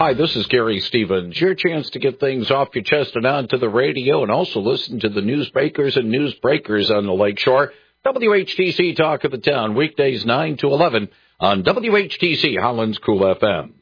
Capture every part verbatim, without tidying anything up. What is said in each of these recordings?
Hi, this is Gary Stevens. Your chance to get things off your chest and onto the radio, and also listen to the newsmakers and newsbreakers on the Lakeshore. W H T C Talk of the Town, weekdays nine to eleven on W H T C Holland's Cool F M.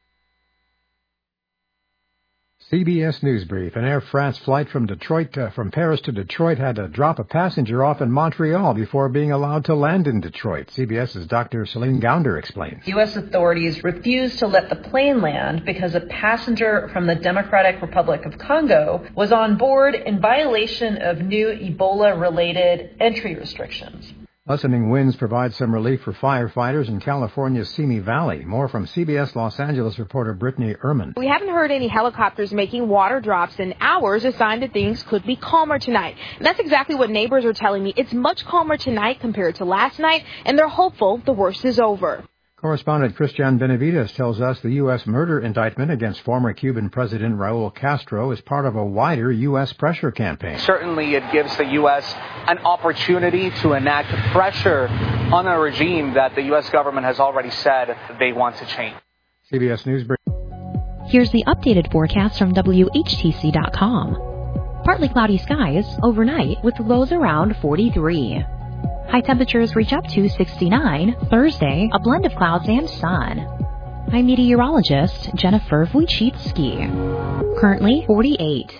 C B S News Brief. An Air France flight from Detroit, uh, from Paris to Detroit had to drop a passenger off in Montreal before being allowed to land in Detroit. CBS's Doctor Celine Gounder explains. U S authorities refused to let the plane land because a passenger from the Democratic Republic of Congo was on board in violation of new Ebola-related entry restrictions. Lessening winds provide some relief for firefighters in California's Simi Valley. More from C B S Los Angeles reporter Brittany Ehrman. We haven't heard any helicopters making water drops in hours, a sign that things could be calmer tonight. And that's exactly what neighbors are telling me. It's much calmer tonight compared to last night, and they're hopeful the worst is over. Correspondent Christian Benavides tells us the U S murder indictment against former Cuban President Raul Castro is part of a wider U S pressure campaign. Certainly it gives the U S an opportunity to enact pressure on a regime that the U S government has already said they want to change. C B S News. Here's the updated forecast from W H T C dot com. Partly cloudy skies overnight with lows around forty-three. High temperatures reach up to sixty-nine. Thursday, a blend of clouds and sun. I'm meteorologist Jennifer Wojcicki. Currently forty-eight.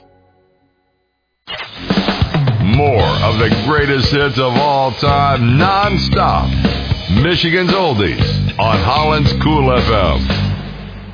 More of the greatest hits of all time, non-stop. Michigan's Oldies on Holland's Cool F M.